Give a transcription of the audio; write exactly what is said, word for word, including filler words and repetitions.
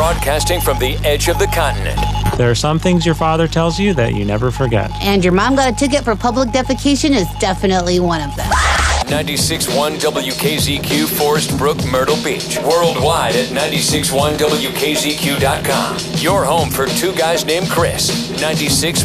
Broadcasting from the edge of the continent. There are some things your father tells you that you never forget. And your mom got a ticket for public defecation is definitely one of them. ninety-six point one W K Z Q, Forest Brook, Myrtle Beach. Worldwide at ninety-six point one W K Z Q dot com. Your home for two guys named Chris. ninety-six